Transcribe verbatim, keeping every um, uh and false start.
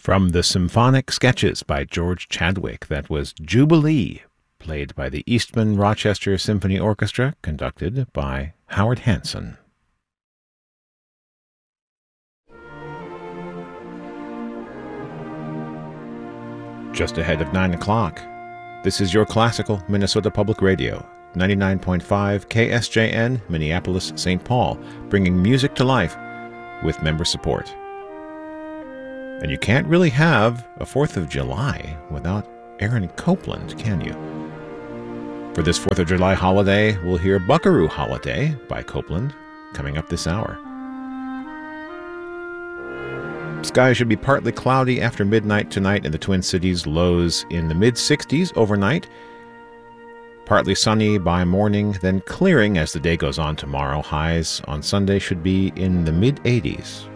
From the Symphonic Sketches by George Chadwick, that was Jubilee, played by the Eastman Rochester Symphony Orchestra, conducted by Howard Hanson. Just ahead of nine o'clock, this is your classical Minnesota Public Radio, ninety-nine point five K S J N, Minneapolis, Saint Paul, bringing music to life with member support. And you can't really have a fourth of July without Aaron Copland, can you? For this fourth of July holiday, we'll hear Buckaroo Holiday by Copland coming up this hour. Skies should be partly cloudy after midnight tonight in the Twin Cities, lows in the mid sixties overnight. Partly sunny by morning, then clearing as the day goes on tomorrow. Highs on Sunday should be in the mid eighties.